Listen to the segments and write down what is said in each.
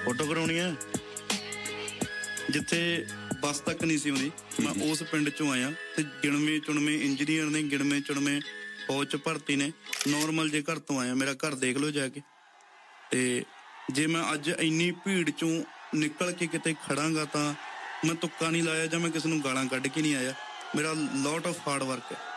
Photo ਕਰਾਉਣੀ ਆ ਜਿੱਥੇ ਬੱਸ ਤੱਕ ਨਹੀਂ ਸੀ ਆਉਂਦੀ। ਮੈਂ ਉਸ ਪਿੰਡ ਚੋਂ ਆਇਆ ਤੇ ਗਿਣਵੇਂ ਚੁਣਵੇਂ ਇੰਜੀਨੀਅਰ ਨੇ, ਗਿਣਵੇਂ ਚੁਣਵੇਂ ਫੌਜ 'ਚ ਭਰਤੀ ਨੇ। ਨੋਰਮਲ ਜੇ ਘਰ ਤੋਂ ਆਇਆ, ਮੇਰਾ ਘਰ ਦੇਖ ਲਓ ਜਾ ਕੇ। ਤੇ ਜੇ ਮੈਂ ਅੱਜ ਇੰਨੀ ਭੀੜ ਚੋਂ ਨਿਕਲ ਕੇ ਕਿਤੇ ਖੜਾਂਗਾ ਤਾਂ ਮੈਂ ਤੁੱਕਾ ਨਹੀਂ ਲਾਇਆ ਜਾਂ ਮੈਂ ਕਿਸੇ ਨੂੰ ਗਾਲਾਂ ਕੱਢ ਕੇ ਨਹੀਂ ਆਇਆ। ਮੇਰਾ ਲੋਟ ਆਫ ਹਾਰਡ ਵਰਕ ਹੈ।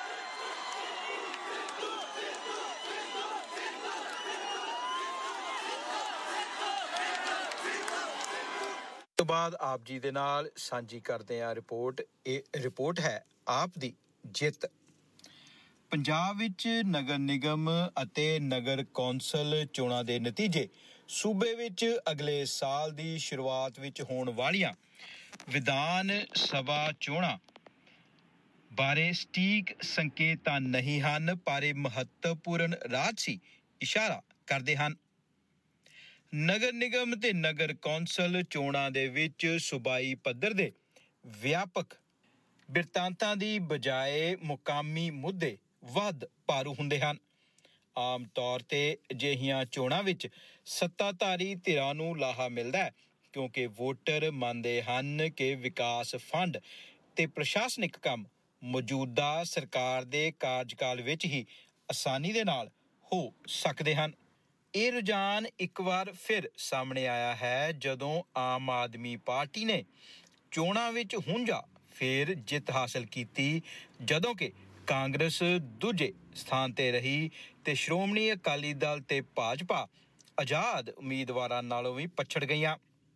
ਤੋਂ ਬਾਅਦ ਆਪ ਜੀ ਦੇ ਨਾਲ ਸਾਂਝੀ ਕਰਦੇ ਹਾਂ ਰਿਪੋਰਟ। ਇਹ ਰਿਪੋਰਟ ਹੈ ਆਪ ਦੀ ਜਿੱਤ। ਪੰਜਾਬ ਵਿੱਚ ਨਗਰ ਨਿਗਮ ਅਤੇ ਨਗਰ ਕੌਂਸਲ ਚੋਣਾਂ ਦੇ ਨਤੀਜੇ। ਸੂਬੇ ਵਿੱਚ ਅਗਲੇ ਸਾਲ ਦੀ ਸ਼ੁਰੂਆਤ ਵਿੱਚ ਹੋਣ ਵਾਲੀਆਂ ਵਿਧਾਨ ਸਭਾ ਚੋਣਾਂ ਬਾਰੇ ਸਟੀਕ ਸੰਕੇਤ ਤਾਂ ਨਹੀਂ ਹਨ, ਪਰ ਇਹ ਮਹੱਤਵਪੂਰਨ ਰਾਜਸੀ ਇਸ਼ਾਰਾ ਕਰਦੇ ਹਨ। ਨਗਰ ਨਿਗਮ ਤੇ ਨਗਰ ਕੌਂਸਲ ਚੋਣਾਂ ਦੇ ਵਿੱਚ ਸੂਬਾਈ ਪੱਧਰ ਦੇ ਵਿਆਪਕ ਬਿਰਤਾਂਤਾਂ ਦੀ ਬਜਾਏ ਮੁਕਾਮੀ ਮੁੱਦੇ ਵੱਧ ਭਾਰੂ ਹੁੰਦੇ ਹਨ। ਆਮ ਤੌਰ ਤੇ ਅਜਿਹੀਆਂ ਚੋਣਾਂ ਵਿੱਚ ਸੱਤਾਧਾਰੀ ਧਿਰਾਂ ਨੂੰ ਲਾਹਾ ਮਿਲਦਾ ਹੈ, ਕਿਉਂਕਿ ਵੋਟਰ ਮੰਨਦੇ ਹਨ ਕਿ ਵਿਕਾਸ ਫੰਡ ਤੇ ਪ੍ਰਸ਼ਾਸਨਿਕ ਕੰਮ ਮੌਜੂਦਾ ਸਰਕਾਰ ਦੇ ਕਾਰਜਕਾਲ ਵਿੱਚ ਹੀ ਆਸਾਨੀ ਦੇ ਨਾਲ ਹੋ ਸਕਦੇ ਹਨ। ਇਹ ਰੁਝਾਨ ਇੱਕ ਵਾਰ ਫਿਰ ਸਾਹਮਣੇ ਆਇਆ ਹੈ ਜਦੋਂ ਆਮ ਆਦਮੀ ਪਾਰਟੀ ਨੇ ਚੋਣਾਂ ਵਿੱਚ ਹੁੰਜਾ ਫਿਰ ਜਿੱਤ ਹਾਸਲ ਕੀਤੀ, ਜਦੋਂ ਕਿ ਕਾਂਗਰਸ ਦੂਜੇ ਸਥਾਨ ਤੇ ਰਹੀ ਤੇ ਸ਼੍ਰੋਮਣੀ ਅਕਾਲੀ ਦਲ ਤੇ ਭਾਜਪਾ ਆਜ਼ਾਦ ਉਮੀਦਵਾਰਾਂ ਨਾਲੋਂ ਵੀ ਪਛੜ ਗਈਆਂ।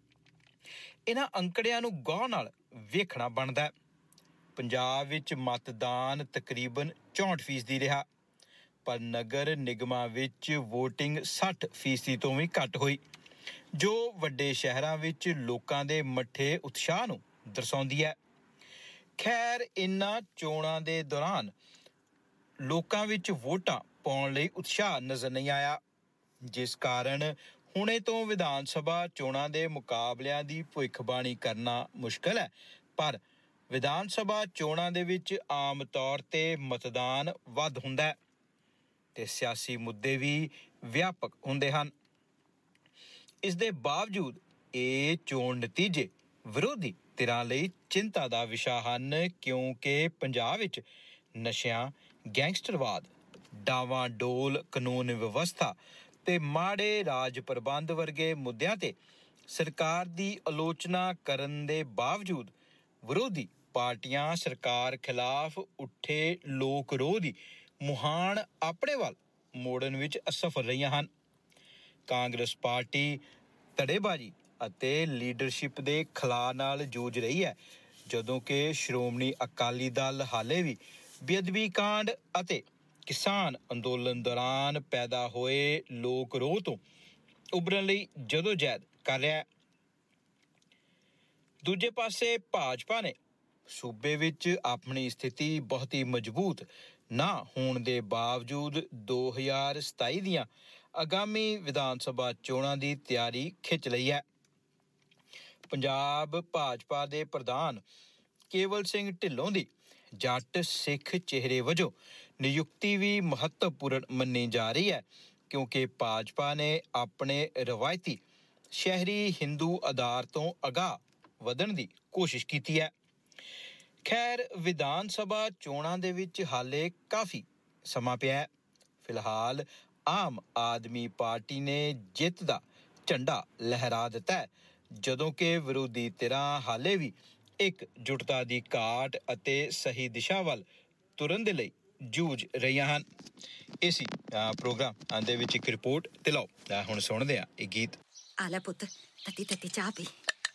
ਇਹਨਾਂ ਅੰਕੜਿਆਂ ਨੂੰ ਗੌਰ ਨਾਲ ਵੇਖਣਾ ਬਣਦਾ। ਪੰਜਾਬ ਵਿੱਚ ਮਤਦਾਨ ਤਕਰੀਬਨ 64% ਰਿਹਾ, ਪਰ ਨਗਰ ਨਿਗਮਾਂ ਵਿੱਚ ਵੋਟਿੰਗ 60% ਤੋਂ ਵੀ ਘੱਟ ਹੋਈ, ਜੋ ਵੱਡੇ ਸ਼ਹਿਰਾਂ ਵਿੱਚ ਲੋਕਾਂ ਦੇ ਮੱਠੇ ਉਤਸ਼ਾਹ ਨੂੰ ਦਰਸਾਉਂਦੀ ਹੈ। ਖੈਰ, ਇਨ੍ਹਾਂ ਚੋਣਾਂ ਦੇ ਦੌਰਾਨ ਲੋਕਾਂ ਵਿੱਚ ਵੋਟਾਂ ਪਾਉਣ ਲਈ ਉਤਸ਼ਾਹ ਨਜ਼ਰ ਨਹੀਂ ਆਇਆ, ਜਿਸ ਕਾਰਨ ਹੁਣੇ ਤੋਂ ਵਿਧਾਨ ਸਭਾ ਚੋਣਾਂ ਦੇ ਮੁਕਾਬਲਿਆਂ ਦੀ ਭਵਿੱਖਬਾਣੀ ਕਰਨਾ ਮੁਸ਼ਕਲ ਹੈ। ਪਰ ਵਿਧਾਨ ਸਭਾ ਚੋਣਾਂ ਦੇ ਵਿੱਚ ਆਮ ਤੌਰ ਤੇ ਮਤਦਾਨ ਵੱਧ ਹੁੰਦਾ ਹੈ ਤੇ ਸਿਆਸੀ ਮੁੱਦੇ ਵੀ ਵਿਆਪਕ ਹੁੰਦੇ ਹਨ। ਇਸ ਦੇ ਬਾਵਜੂਦ ਇਹ ਚੋਣ ਨਤੀਜੇ ਵਿਰੋਧੀ ਧਿਰਾਂ ਲਈ ਚਿੰਤਾ ਦਾ ਵਿਸ਼ਾ ਹਨ, ਕਿਉਂਕਿ ਪੰਜਾਬ ਵਿੱਚ ਨਸ਼ਿਆਂ, ਗੈਂਗਸਟਰਵਾਦ, ਡਾਵਾਂਡੋਲ ਕਾਨੂੰਨ ਵਿਵਸਥਾ ਤੇ ਮਾੜੇ ਰਾਜ ਪ੍ਰਬੰਧ ਵਰਗੇ ਮੁੱਦਿਆਂ ਤੇ ਸਰਕਾਰ ਦੀ ਆਲੋਚਨਾ ਕਰਨ ਦੇ ਬਾਵਜੂਦ ਵਿਰੋਧੀ ਪਾਰਟੀਆਂ ਸਰਕਾਰ ਖਿਲਾਫ ਉੱਠੇ ਲੋਕ ਰੋਹ ਦੀ ਮੁਹਾਨ ਆਪਣੇ ਵੱਲ ਮੋੜਨ ਵਿੱਚ ਅਸਫਲ ਰਹੀਆਂ ਹਨ। ਕਾਂਗਰਸ ਪਾਰਟੀ ਧੜੇਬਾਜ਼ੀ ਅਤੇ ਲੀਡਰਸ਼ਿਪ ਦੇ ਖਲਾਅ ਨਾਲ ਜੂਝ ਰਹੀ ਹੈ, ਜਦੋਂ ਕਿ ਸ਼੍ਰੋਮਣੀ ਅਕਾਲੀ ਦਲ ਹਾਲੇ ਵੀ ਬੇਅਦਬੀ ਕਾਂਡ ਅਤੇ ਕਿਸਾਨ ਅੰਦੋਲਨ ਦੌਰਾਨ ਪੈਦਾ ਹੋਏ ਲੋਕ ਰੋਹ ਤੋਂ ਉਭਰਨ ਲਈ ਜਦੋਜਹਿਦ ਕਰ ਰਿਹਾ ਹੈ। ਦੂਜੇ ਪਾਸੇ ਭਾਜਪਾ ਨੇ ਸੂਬੇ ਵਿੱਚ ਆਪਣੀ ਸਥਿਤੀ ਬਹੁਤੀ ਮਜ਼ਬੂਤ ਨਾ ਹੋਣ ਦੇ ਬਾਵਜੂਦ 2027 ਦੀਆਂ ਆਗਾਮੀ ਵਿਧਾਨ ਸਭਾ ਚੋਣਾਂ ਦੀ ਤਿਆਰੀ ਖਿੱਚ ਲਈ ਹੈ। ਪੰਜਾਬ ਭਾਜਪਾ ਦੇ ਪ੍ਰਧਾਨ ਕੇਵਲ ਸਿੰਘ ਢਿੱਲੋਂ ਦੀ ਜੱਟ ਸਿੱਖ ਚਿਹਰੇ ਵਜੋਂ ਨਿਯੁਕਤੀ ਵੀ ਮਹੱਤਵਪੂਰਨ ਮੰਨੀ ਜਾ ਰਹੀ ਹੈ, ਕਿਉਂਕਿ ਭਾਜਪਾ ਨੇ ਆਪਣੇ ਰਵਾਇਤੀ ਸ਼ਹਿਰੀ ਹਿੰਦੂ ਆਧਾਰ ਤੋਂ ਅਗਾਂਹ ਵਧਣ ਦੀ ਕੋਸ਼ਿਸ਼ ਕੀਤੀ ਹੈ। ਖੈਰ, ਵਿਧਾਨ ਸਭਾ ਚੋਣਾਂ ਦੇ ਵਿੱਚ ਹਾਲੇ ਕਾਫੀ ਸਮਾਂ ਪਿਆ ਹੈ। ਫਿਲਹਾਲ ਆਮ ਆਦਮੀ ਪਾਰਟੀ ਨੇ ਜਿੱਤ ਦਾ ਝੰਡਾ ਲਹਿਰਾ ਦਿੱਤਾ ਹੈ, ਜਦੋਂ ਕਿ ਵਿਰੋਧੀ ਧਿਰਾਂ ਹਾਲੇ ਵੀ ਇਕਜੁੱਟਤਾ ਦੀ ਘਾਟ ਅਤੇ ਸਹੀ ਦਿਸ਼ਾ ਵੱਲ ਤੁਰਨ ਦੇ ਲਈ ਜੂਝ ਰਹੀਆਂ ਹਨ। ਇਸੀ ਪ੍ਰੋਗਰਾਮ ਦੇ ਵਿੱਚ ਇੱਕ ਰਿਪੋਰਟ ਤੇ ਲਓ ਹੁਣ ਸੁਣਦੇ ਹਾਂ ਇਹ ਗੀਤ। ਆ ਲੈ ਪੁੱਤ, ਤੱਤੀ ਤੱਤੀ ਚਾਹ ਪੀ।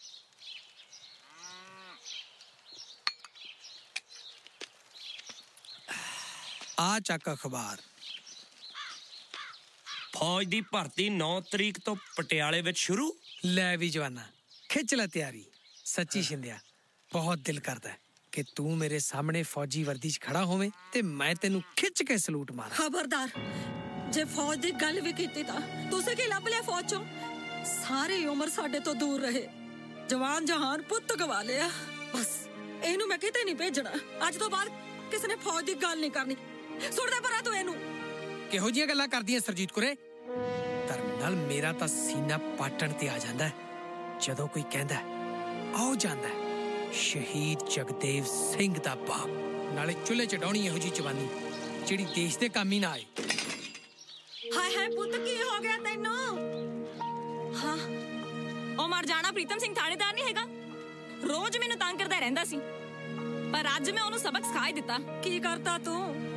ਆ ਚੱਕ ਅਖਬਾਰ। ਫੌਜ ਦੀ ਭਰਤੀ 9 ਤਰੀਕ ਤੋਂ ਪਟਿਆਲੇ ਵਿੱਚ ਸ਼ੁਰੂ। ਲੈ ਵੀ ਜਵਾਨਾ, ਖਿੱਚ ਲੈ ਤਿਆਰੀ। ਸੱਚੀ ਸ਼ਿੰਦਿਆ, ਬਹੁਤ ਦਿਲ ਕਰਦਾ ਹੈ ਕਿ ਤੂੰ ਮੇਰੇ ਸਾਹਮਣੇ ਫੌਜੀ ਵਰਦੀ 'ਚ ਖੜਾ ਹੋਵੇਂ ਤੇ ਮੈਂ ਤੈਨੂੰ ਖਿੱਚ ਕੇ ਸਲੂਟ ਮਾਰਾਂ। ਖਬਰਦਾਰ, ਜੇ ਫੌਜ ਦੀ ਗੱਲ ਵੀ ਕੀਤੀ ਤਾਂ ਤੁਸੀਂ ਕੀ ਲੱਭ ਲਿਆ ਫੌਜ 'ਚੋਂ? ਸਾਰੀ ਉਮਰ ਸਾਡੇ ਤੋਂ ਦੂਰ ਰਹੇ, ਜਵਾਨ ਜਹਾਨ ਪੁੱਤ ਗਵਾ ਲਿਆ। ਬਸ ਇਹਨੂੰ ਮੈਂ ਕਿਤੇ ਨਹੀਂ ਭੇਜਣਾ। ਅੱਜ ਤੋਂ ਬਾਅਦ ਕਿਸੇ ਨੇ ਫੌਜ ਦੀ ਗੱਲ ਨਹੀਂ ਕਰਨੀ। ਸੁਣਦਾ ਪਰਾਂ ਤੂੰ ਇਹਨੂੰ। ਕਿਹੋ ਜਿਹੀਆਂ ਗੱਲਾਂ ਕਰਦੀਆਂ ਸਰਜੀਤ ਕੁਰੇ? ਧਰਨਾ ਨਾਲ ਮੇਰਾ ਤਾਂ ਸੀਨਾ ਪਾਟਣ ਤੇ ਆ ਜਾਂਦਾ ਜਦੋਂ ਕੋਈ ਕਹਿੰਦਾ ਆਓ ਜਾਂਦਾ ਸ਼ਹੀਦ ਜਗਦੇਵ ਸਿੰਘ ਦਾ ਬਾਪ। ਨਾਲੇ ਚੁੱਲ੍ਹੇ ਚੜਾਉਣੀ ਇਹੋ ਜਿਹੀ ਜਵਾਨੀ ਜਿਹੜੀ ਦੇਸ਼ ਦੇ ਕੰਮ ਹੀ ਨਾ ਆਏ। ਹਾਏ ਹਾਏ ਪੁੱਤ, ਕੀ ਹੋ ਗਿਆ ਤੈਨੂੰ? ਹਾਂ, ਉਹ ਮਰ ਜਾਣਾ ਪ੍ਰੀਤਮ ਸਿੰਘ ਥਾਣੇਦਾਰ ਨਹੀਂ ਹੈਗਾ, ਰੋਜ਼ ਮੈਨੂੰ ਤੰਗ ਕਰਦਾ ਰਹਿੰਦਾ ਸੀ, ਪਰ ਅੱਜ ਮੈਂ ਉਹਨੂੰ ਸਬਕ ਸਿਖਾ ਹੀ ਦਿੱਤਾ। ਕੀ ਕਰਤਾ ਤੂੰ?